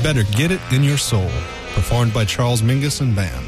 better get it in your soul, performed by Charles Mingus and Band.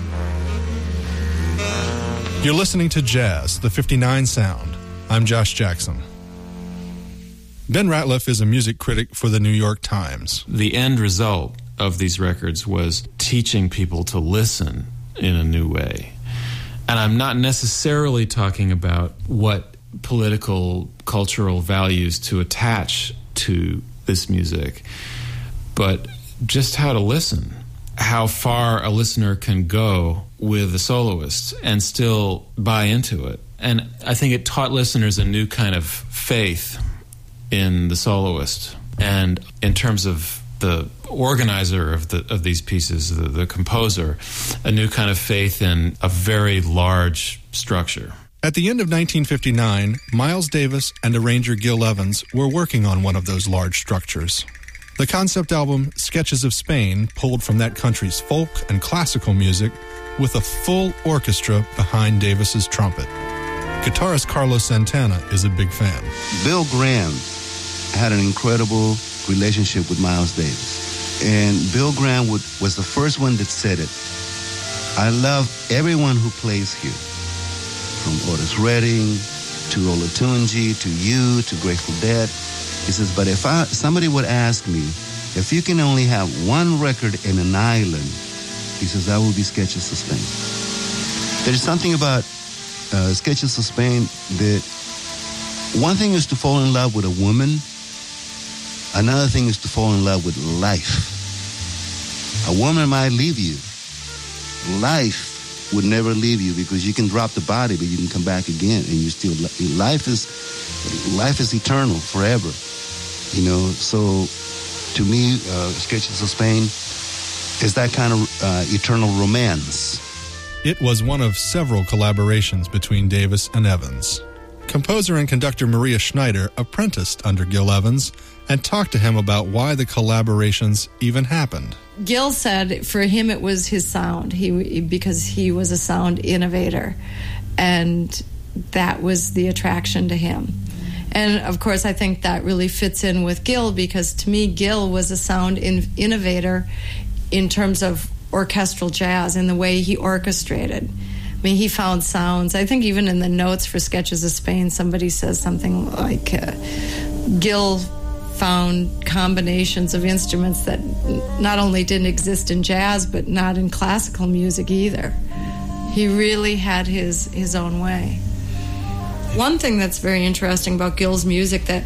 You're listening to Jazz, the 59 Sound. I'm Josh Jackson. Ben Ratliff is a music critic for the New York Times. The end result of these records was teaching people to listen in a new way. And I'm not necessarily talking about what political, cultural values to attach to this music, but just how to listen, how far a listener can go with a soloist and still buy into it. And I think it taught listeners a new kind of faith in the soloist. And in terms of the organizer of these pieces, the composer, a new kind of faith in a very large structure. At the end of 1959, Miles Davis and arranger Gil Evans were working on one of those large structures. The concept album Sketches of Spain pulled from that country's folk and classical music with a full orchestra behind Davis's trumpet. Guitarist Carlos Santana is a big fan. Bill Graham had an incredible relationship with Miles Davis. And Bill Graham was the first one that said it. I love everyone who plays here, from Otis Redding to Olatunji to you to Grateful Dead. He says, but if somebody would ask me, if you can only have one record in an island, he says, that would be Sketches of Spain. There's something about Sketches of Spain that one thing is to fall in love with a woman. Another thing is to fall in love with life. A woman might leave you. Life would never leave you because you can drop the body, but you can come back again, and you still life is eternal, forever. You know, so to me, Sketches of Spain is that kind of eternal romance. It was one of several collaborations between Davis and Evans. Composer and conductor Maria Schneider apprenticed under Gil Evans and talked to him about why the collaborations even happened. Gil said for him it was his sound, because he was a sound innovator, and that was the attraction to him. And of course I think that really fits in with Gil, because to me Gil was a sound innovator in terms of orchestral jazz and the way he orchestrated. I mean, he found sounds. I think even in the notes for Sketches of Spain, somebody says something like, Gil found combinations of instruments that not only didn't exist in jazz, but not in classical music either. He really had his own way. One thing that's very interesting about Gil's music that,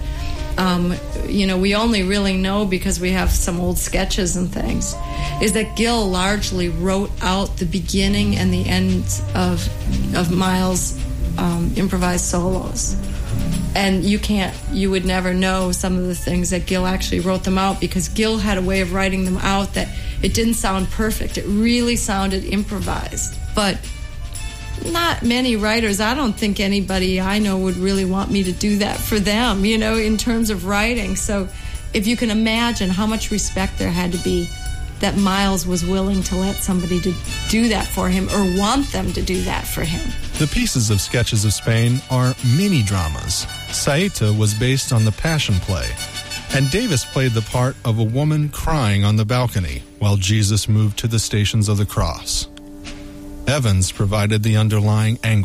we only really know because we have some old sketches and things, is that Gil largely wrote out the beginning and the end of Miles' improvised solos. And you would never know some of the things that Gil actually wrote them out, because Gil had a way of writing them out that it didn't sound perfect. It really sounded improvised. But not many writers, I don't think anybody I know would really want me to do that for them, in terms of writing. So if you can imagine how much respect there had to be that Miles was willing to let somebody to do that for him, or want them to do that for him. The pieces of Sketches of Spain are mini-dramas. Saeta was based on the Passion play, and Davis played the part of a woman crying on the balcony while Jesus moved to the Stations of the Cross. Evans provided the underlying anguish.